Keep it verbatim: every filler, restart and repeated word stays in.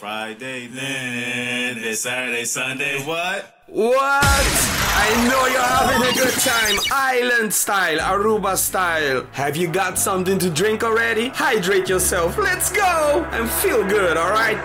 Friday, then it's Saturday, Sunday, what? What? I know you're having a good time. Island style, Aruba style. Have you got something to drink already? Hydrate yourself. Let's go and feel good, alright?